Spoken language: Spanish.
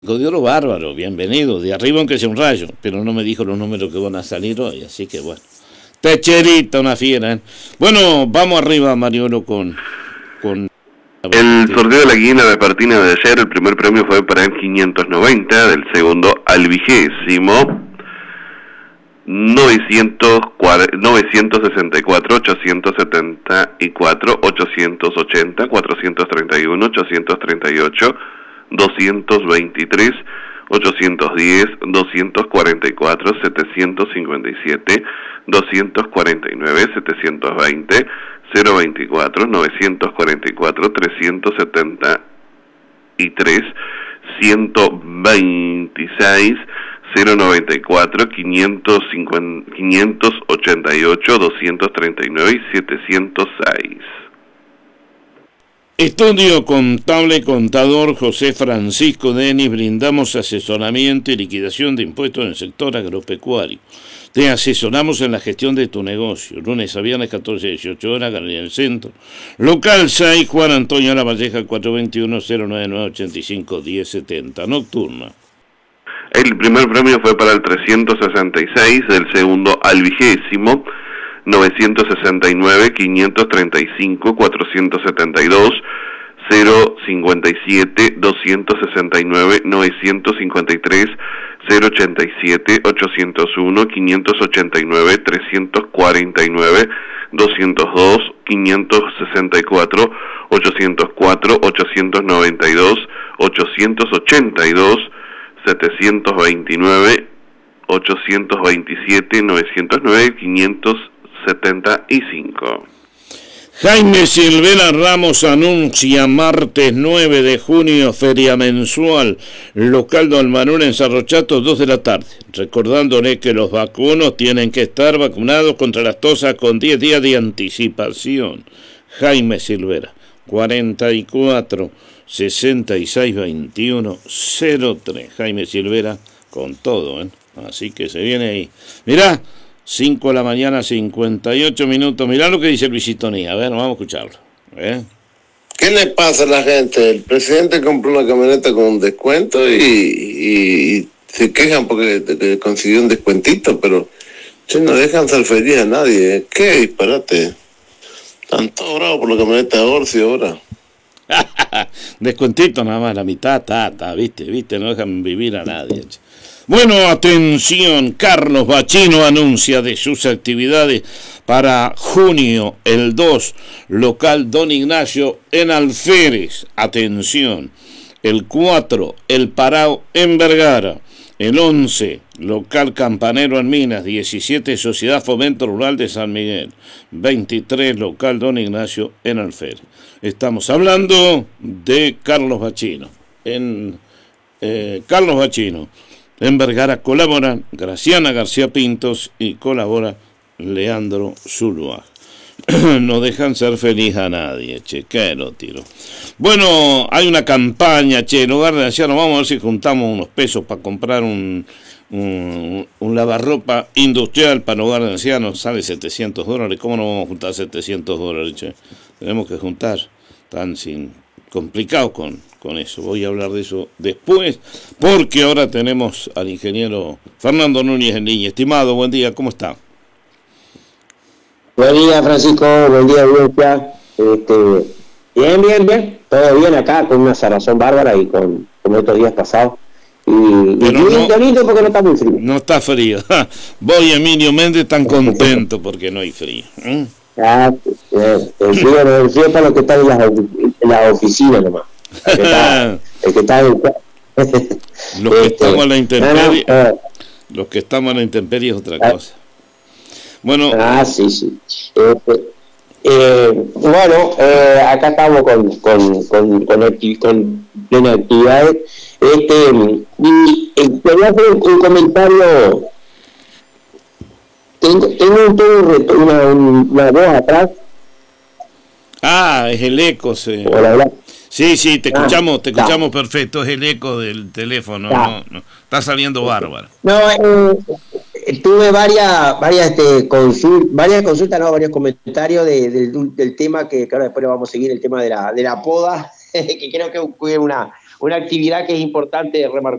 De oro bárbaro, bienvenido. De arriba aunque sea un rayo, pero no me dijo los números que van a salir hoy, así que bueno. Techerita, una fiera. Bueno, vamos arriba, Mariolo, con el sorteo de la guinda vespertina de ayer. El primer premio fue para el 590, del segundo al 20º. 964, 874, 880, 431, 838, 223, 810, 244, 757, 249, 720, 024, 944, 373, 126, 094, 588, 239 y 706. Estudio Contable Contador José Francisco Denis. Brindamos asesoramiento y liquidación de impuestos en el sector agropecuario. Te asesoramos en la gestión de tu negocio. Lunes a viernes, 14 a 18 horas, Galería del Centro. Local 6, Juan Antonio Lavalleja, 421-099-85-1070. Nocturna. El primer premio fue para el 366, del segundo al 20º. 969, 535, 472, 057, 269, 953, 087, 801, 589, 349, 202, 564, 804, 892, 882, 729, 827, 909, 575. Jaime Silvera Ramos anuncia martes 9 de junio, feria mensual, local Don Manuel en Cerro Chato, 2 de la tarde. Recordándole que los vacunos tienen que estar vacunados contra las tosas con 10 días de anticipación. Jaime Silvera, 44 66 21 03. Jaime Silvera con todo, Así que se viene ahí. Mirá, 5 de la mañana, 58 minutos. Mirá lo que dice Luisito Nia. A ver, vamos a escucharlo. ¿Qué le pasa a la gente? El presidente compró una camioneta con un descuento y se quejan porque consiguió un descuentito, pero no dejan ser feliz a nadie. ¿Qué disparate? Están todos bravos por la camioneta de Orsi ahora. Descuentito nada más, la mitad, viste, no dejan vivir a nadie. Bueno, atención, Carlos Bachino anuncia de sus actividades para junio, el 2, local Don Ignacio en Alférez. Atención, el 4, el Parao en Vergara. El 11, local Campanero en Minas. 17, Sociedad Fomento Rural de San Miguel. 23, local Don Ignacio en Alférez. Estamos hablando de Carlos Bachino. Carlos Bachino. En Vergara colaboran Graciana García Pintos y colabora Leandro Zuluaga. No dejan ser feliz a nadie, qué lo tiro. Bueno, hay una campaña, el hogar de ancianos. Vamos a ver si juntamos unos pesos para comprar un lavarropa industrial para el hogar de ancianos. Sale $700. ¿Cómo no vamos a juntar $700, Tenemos que juntar. Tan complicado con eso. Voy a hablar de eso después, porque ahora tenemos al ingeniero Fernando Núñez en línea. Estimado, buen día, ¿cómo está? Buen día, Francisco, buen día, audiencia. Bien, todo bien acá, con una cerrazón bárbara y con estos días pasados. Y lindo porque no está muy frío. No está frío. Vos y Emilio Méndez están contentos porque no hay frío. El frío para los que están en las oficinas nomás. El que está en... Los que estamos a la intemperie, los que estamos a la intemperie es otra cosa. Bueno, sí. Acá estamos con plena actividad. Y quería hacer un comentario. Tengo una voz atrás. Es el eco. Hola. Sí, te escuchamos perfecto. Es el eco del teléfono. No, está saliendo bárbaro. Tuve varias consultas, varios comentarios del tema que ahora después le vamos a seguir, el tema de la poda, que creo que fue una una actividad que es importante remarcar.